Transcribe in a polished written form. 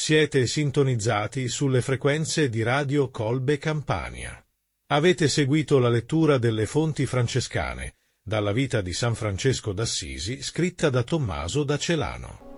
Siete sintonizzati sulle frequenze di Radio Colbe Campania. Avete seguito la lettura delle fonti francescane, dalla vita di San Francesco d'Assisi, scritta da Tommaso da Celano.